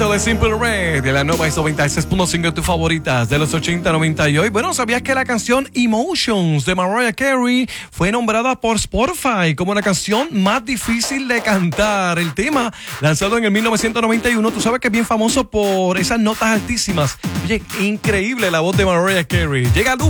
momento de Simple Red, de la nueva ISO 96.5, tus favoritas de los 80, 90 y hoy. Bueno, ¿sabías que la canción Emotions de Mariah Carey fue nombrada por Spotify como la canción más difícil de cantar? El tema, lanzado en el 1991, tú sabes que es bien famoso por esas notas altísimas. Oye, increíble la voz de Mariah Carey. Llega Lupe